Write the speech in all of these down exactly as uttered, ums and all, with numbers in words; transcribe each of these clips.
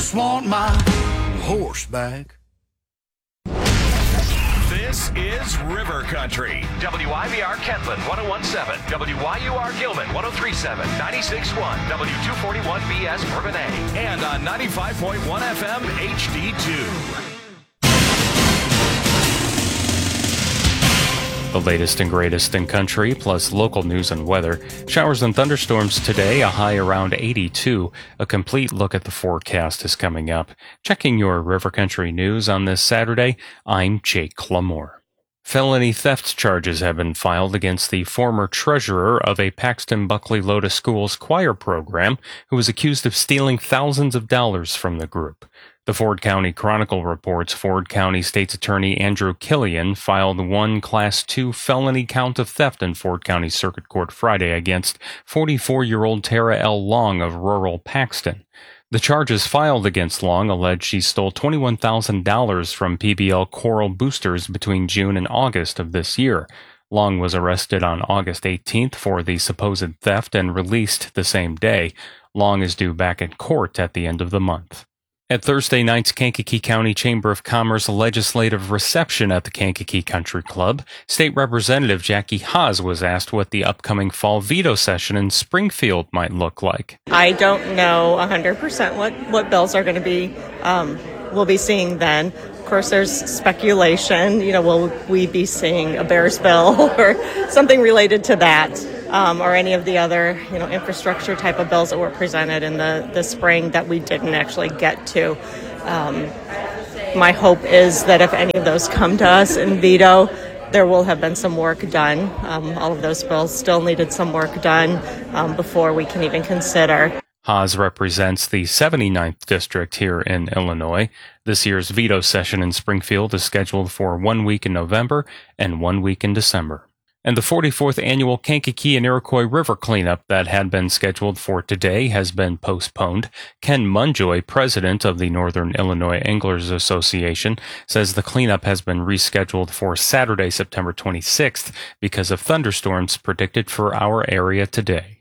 Want my horseback. This is River Country. W I V R Kentland one oh one point seven, W Y U R Gilman one oh three point seven, ninety-six point one, W two forty-one B S Bourbonnais, and on ninety-five point one F M H D two. The latest and greatest in country, plus local news and weather. Showers and thunderstorms today, a high around eighty-two. A complete look at the forecast is coming up. Checking your River Country news on this Saturday, I'm Jake Clamore. Felony theft charges have been filed against the former treasurer of a Paxton Buckley Lotus Schools choir program who was accused of stealing thousands of dollars from the group. The Ford County Chronicle reports Ford County State's Attorney Andrew Killian filed one Class two felony count of theft in Ford County Circuit Court Friday against forty-four-year-old Tara L. Long of rural Paxton. The charges filed against Long allege she stole twenty-one thousand dollars from P B L Coral Boosters between June and August of this year. Long was arrested on August eighteenth for the supposed theft and released the same day. Long is due back in court at the end of the month. At Thursday night's Kankakee County Chamber of Commerce legislative reception at the Kankakee Country Club, State Representative Jackie Haas was asked what the upcoming fall veto session in Springfield might look like. I don't know one hundred percent what, what bills are going to be, um, we'll be seeing then. Of course, there's speculation, you know, will we be seeing a Bears bill or something related to that? Um, or any of the other, you know, infrastructure type of bills that were presented in the, the spring that we didn't actually get to. Um, my hope is that if any of those come to us in veto, there will have been some work done. Um, all of those bills still needed some work done um, before we can even consider. Haas represents the seventy-ninth district here in Illinois. This year's veto session in Springfield is scheduled for one week in November and one week in December. And the forty-fourth annual Kankakee and Iroquois River cleanup that had been scheduled for today has been postponed. Ken Munjoy, president of the Northern Illinois Anglers Association, says the cleanup has been rescheduled for Saturday, September twenty-sixth because of thunderstorms predicted for our area today.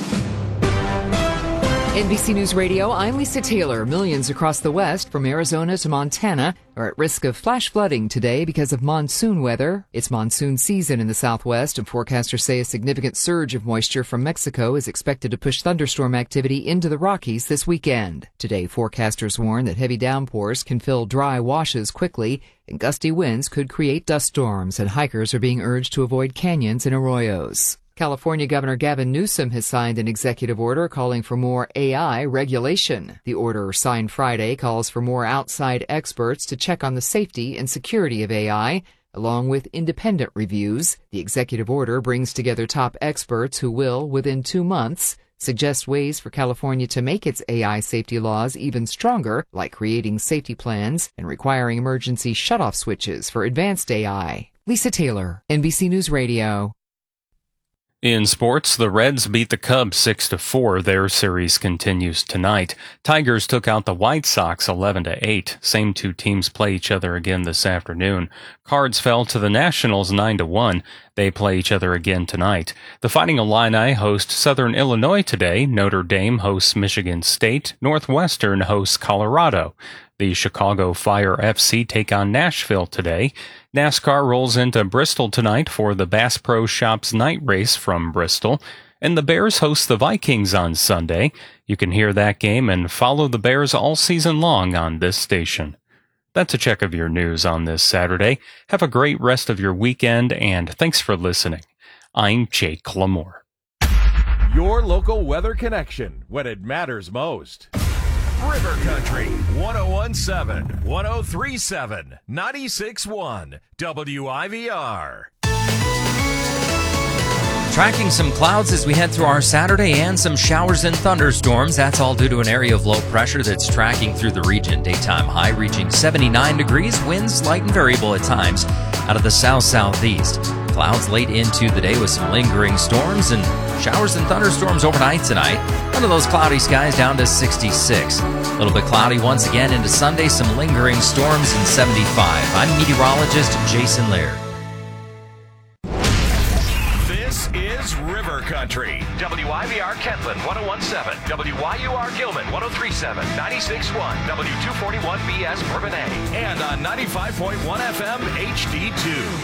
N B C News Radio, I'm Lisa Taylor. Millions across the West, from Arizona to Montana, are at risk of flash flooding today because of monsoon weather. It's monsoon season in the Southwest, and forecasters say a significant surge of moisture from Mexico is expected to push thunderstorm activity into the Rockies this weekend. Today, forecasters warn that heavy downpours can fill dry washes quickly, and gusty winds could create dust storms, and hikers are being urged to avoid canyons and arroyos. California Governor Gavin Newsom has signed an executive order calling for more A I regulation. The order, signed Friday, calls for more outside experts to check on the safety and security of A I, along with independent reviews. The executive order brings together top experts who will, within two months, suggest ways for California to make its A I safety laws even stronger, like creating safety plans and requiring emergency shutoff switches for advanced A I. Lisa Taylor, N B C News Radio. In sports, the Reds beat the Cubs six to four. Their series continues tonight. Tigers took out the White Sox eleven to eight. Same two teams play each other again this afternoon. Cards fell to the Nationals nine to one. They play each other again tonight. The Fighting Illini host Southern Illinois today. Notre Dame hosts Michigan State. Northwestern hosts Colorado. The Chicago Fire F C take on Nashville today. NASCAR rolls into Bristol tonight for the Bass Pro Shops night race from Bristol. And the Bears host the Vikings on Sunday. You can hear that game and follow the Bears all season long on this station. That's a check of your news on this Saturday. Have a great rest of your weekend, and thanks for listening. I'm Jake Clamore. Your local weather connection when it matters most. River Country, one oh one point seven, one oh three point seven, ninety-six point one, W I V R. Tracking some clouds as we head through our Saturday and some showers and thunderstorms. That's all due to an area of low pressure that's tracking through the region. Daytime high reaching seventy-nine degrees, winds light and variable at times out of the south-southeast. Clouds late into the day with some lingering storms and showers and thunderstorms overnight tonight. Under those cloudy skies down to sixty-six. A little bit cloudy once again into Sunday, some lingering storms in seventy-five. I'm meteorologist Jason Laird. This is River Country. W I V R Kentland one oh one point seven, W Y U R Gilman, one oh three point seven, ninety-six point one, W two forty-one B S Bourbonnais, and on ninety-five point one F M H D two.